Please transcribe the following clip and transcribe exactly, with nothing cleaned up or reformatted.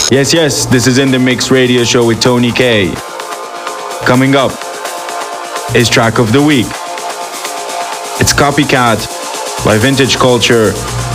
Yes, yes, this is In The Mix radio show with Tony K. Coming up is track of the week. It's Copycat by Vintage Culture